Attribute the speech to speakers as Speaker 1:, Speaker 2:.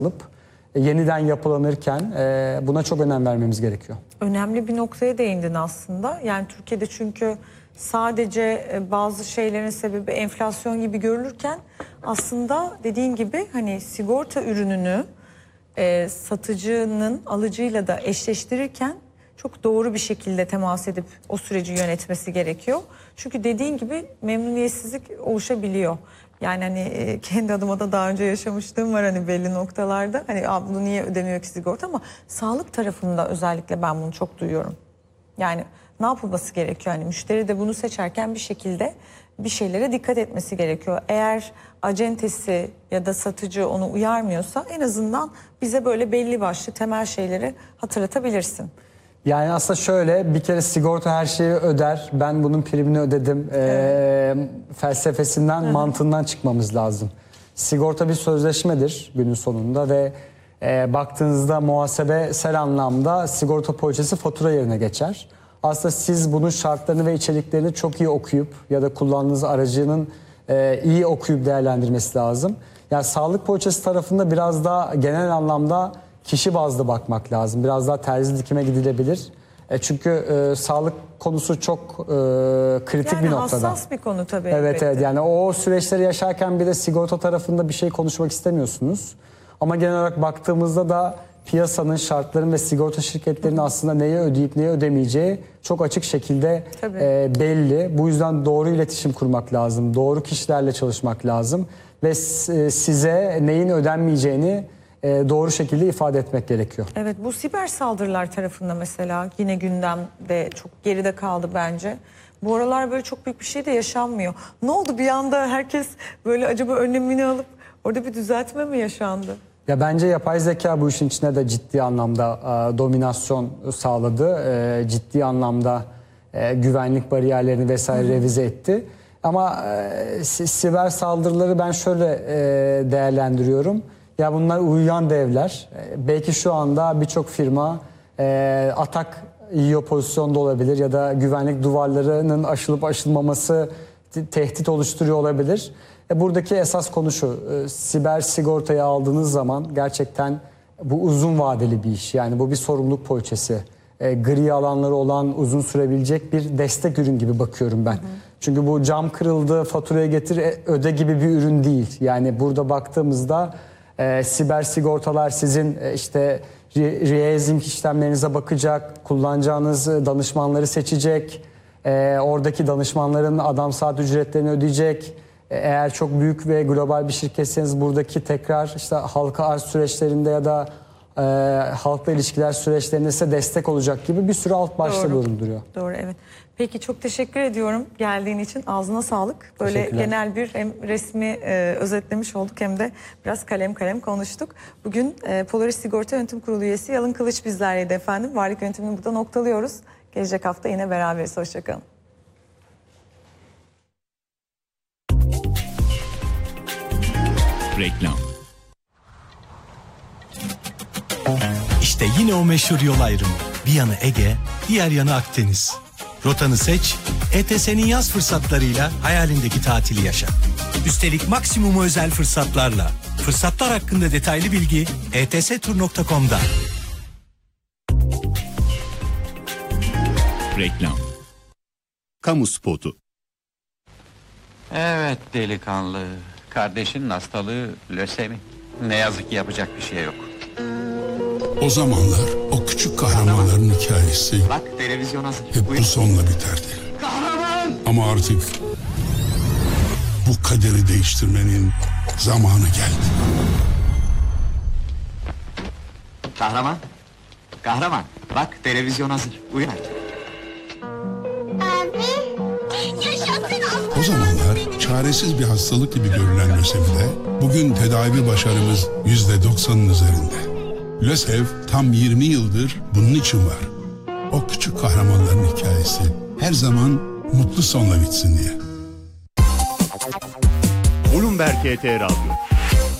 Speaker 1: alıp yeniden yapılanırken buna çok önem vermemiz gerekiyor.
Speaker 2: Önemli bir noktaya değindin aslında. Yani Türkiye'de çünkü sadece bazı şeylerin sebebi enflasyon gibi görülürken aslında dediğin gibi hani sigorta ürününü satıcının alıcıyla da eşleştirirken çok doğru bir şekilde temas edip o süreci yönetmesi gerekiyor. Çünkü dediğin gibi memnuniyetsizlik oluşabiliyor. Yani hani kendi adıma da daha önce yaşamışlığım var hani belli noktalarda. Hani bunu niye ödemiyor ki sigorta, ama sağlık tarafında özellikle ben bunu çok duyuyorum. Yani ne yapılması gerekiyor? Hani müşteri de bunu seçerken bir şekilde bir şeylere dikkat etmesi gerekiyor. Eğer acentesi ya da satıcı onu uyarmıyorsa en azından bize böyle belli başlı temel şeyleri hatırlatabilirsin.
Speaker 1: Yani aslında şöyle, bir kere sigorta her şeyi öder. Ben bunun primini ödedim. Felsefesinden, mantığından çıkmamız lazım. Sigorta bir sözleşmedir günün sonunda ve baktığınızda muhasebesel anlamda sigorta poliçesi fatura yerine geçer. Aslında siz bunun şartlarını ve içeriklerini çok iyi okuyup ya da kullandığınız aracının iyi okuyup değerlendirmesi lazım. Yani sağlık poliçesi tarafında biraz daha genel anlamda kişi bazlı bakmak lazım. Biraz daha terzi dikime gidilebilir. Çünkü sağlık konusu çok kritik
Speaker 2: yani
Speaker 1: bir noktada.
Speaker 2: Hassas bir konu tabii.
Speaker 1: Evet, evet, yani o süreçleri yaşarken bir de sigorta tarafında bir şey konuşmak istemiyorsunuz. Ama genel olarak baktığımızda da piyasanın, şartların ve sigorta şirketlerinin aslında neye ödeyip neye ödemeyeceği çok açık şekilde belli. Bu yüzden doğru iletişim kurmak lazım. Doğru kişilerle çalışmak lazım. Ve size neyin ödenmeyeceğini doğru şekilde ifade etmek gerekiyor.
Speaker 2: Evet, bu siber saldırılar tarafında mesela yine gündemde çok geride kaldı bence. Bu aralar böyle çok büyük bir şey de yaşanmıyor. Ne oldu bir anda, herkes böyle acaba önlemini alıp orada bir düzeltme mi yaşandı?
Speaker 1: Ya bence yapay zeka bu işin içine de ciddi anlamda dominasyon sağladı. Ciddi anlamda güvenlik bariyerlerini vesaire revize etti. Ama siber saldırıları ben şöyle değerlendiriyorum. Ya bunlar uyuyan devler. Belki şu anda birçok firma atak yiyor pozisyonda olabilir ya da güvenlik duvarlarının aşılıp aşılmaması tehdit oluşturuyor olabilir. Buradaki esas konu şu: siber sigortayı aldığınız zaman gerçekten bu uzun vadeli bir iş. Yani bu bir sorumluluk poliçesi. Gri alanları olan, uzun sürebilecek bir destek ürün gibi bakıyorum ben. Çünkü bu cam kırıldı, faturaya getir öde gibi bir ürün değil. Yani burada baktığımızda siber sigortalar sizin işte re-leasing işlemlerinize bakacak, kullanacağınız danışmanları seçecek, oradaki danışmanların adam saat ücretlerini ödeyecek. Eğer çok büyük ve global bir şirketseniz buradaki tekrar işte halka arz süreçlerinde ya da halkla ilişkiler süreçlerinde ise destek olacak gibi bir sürü alt başlığı bulunduruyor.
Speaker 2: Doğru, evet. Peki, çok teşekkür ediyorum geldiğin için. Ağzına sağlık. Böyle genel bir hem resmi özetlemiş olduk hem de biraz kalem kalem konuştuk. Bugün Polaris Sigorta Yönetim Kurulu üyesi Yalın Kılıç bizlerleydi efendim. Varlık yönetimini burada noktalıyoruz. Gelecek hafta yine beraberiz. Hoşçakalın.
Speaker 3: Reklam. İşte yine o meşhur yol ayrımı. Bir yanı Ege, diğer yanı Akdeniz. Rotanı seç, ETS'nin yaz fırsatlarıyla hayalindeki tatili yaşa. Üstelik maksimum özel fırsatlarla. Fırsatlar hakkında detaylı bilgi etstur.com'da. Reklam.
Speaker 4: Kamu spotu.
Speaker 5: Evet delikanlı. Kardeşinin hastalığı lösemi. Ne yazık ki yapacak bir şey yok.
Speaker 6: O zamanlar o küçük kahramanların hikayesi
Speaker 5: Bak televizyon hazır.
Speaker 6: hep bu sonla biterdi.
Speaker 5: Kahraman!
Speaker 6: Ama artık bu kaderi değiştirmenin zamanı geldi.
Speaker 5: Kahraman! Kahraman! Bak televizyon hazır. Uyan.
Speaker 6: O zamanlar çaresiz bir hastalık gibi görülen lösemide bugün tedavi başarımız %90'ın üzerinde. LÖSEV tam 20 yıldır bunun için var. O küçük kahramanların hikayesi her zaman mutlu sonla bitsin diye.
Speaker 4: Bloomberg HT Radyo.